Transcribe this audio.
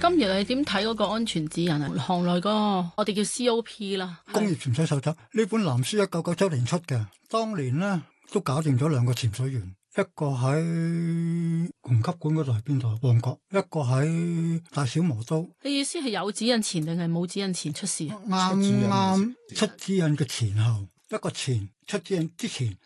今日你點睇嗰個安全指引啊？行內嗰個我哋叫 COP 啦， 工業潛水守則呢本藍書1997年出嘅，當年呢都搞掂咗2個潛水員，一個喺紅級館嗰度係邊度？旺角，一個喺大小磨刀。 你意思係有指引前定係冇指引前出事？ 啱啱出指引嘅前後，一個前出指引之前